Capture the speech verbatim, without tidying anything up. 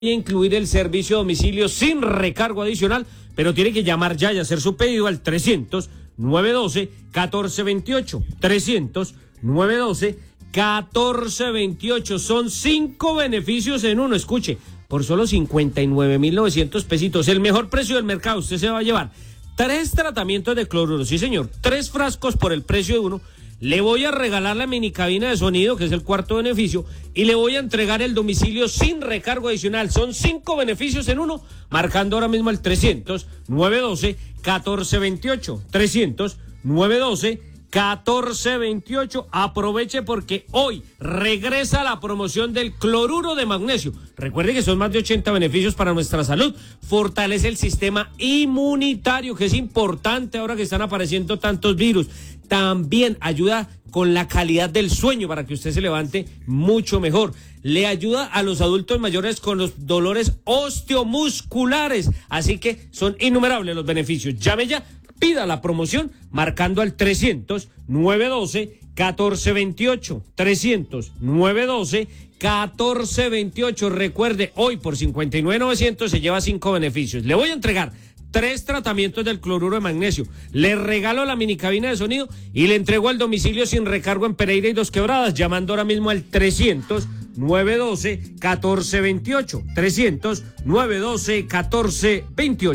incluir el servicio a domicilio sin recargo adicional, pero tiene que llamar ya y hacer su pedido al trescientos, nueve doce, catorce veintiocho. trescientos, nueve doce, catorce veintiocho. Son cinco beneficios en uno. Escuche, por solo cincuenta y nueve mil novecientos pesitos, el mejor precio del mercado. Usted se va a llevar tres tratamientos de cloruro, sí señor, tres frascos por el precio de uno. Le voy a regalar la mini cabina de sonido, que es el cuarto beneficio, y le voy a entregar el domicilio sin recargo adicional. Son cinco beneficios en uno, marcando ahora mismo el trescientos, nueve doce, catorce veintiocho. trescientos, nueve doce, catorce veintiocho. Aproveche porque hoy regresa la promoción del cloruro de magnesio. Recuerde que son más de ochenta beneficios para nuestra salud. Fortalece el sistema inmunitario, que es importante ahora que están apareciendo tantos virus. También ayuda con la calidad del sueño para que usted se levante mucho mejor. Le ayuda a los adultos mayores con los dolores osteomusculares. Así que son innumerables los beneficios. Llame ya, pida la promoción marcando al trescientos, nueve doce, catorce veintiocho. trescientos, nueve doce, catorce veintiocho. Recuerde, hoy por cincuenta y nueve mil novecientos se lleva cinco beneficios. Le voy a entregar tres tratamientos del cloruro de magnesio. Le regalo la mini cabina de sonido y le entrego al domicilio sin recargo en Pereira y Dos Quebradas, llamando ahora mismo al trescientos, nueve doce, catorce veintiocho. trescientos, nueve doce, catorce veintiocho.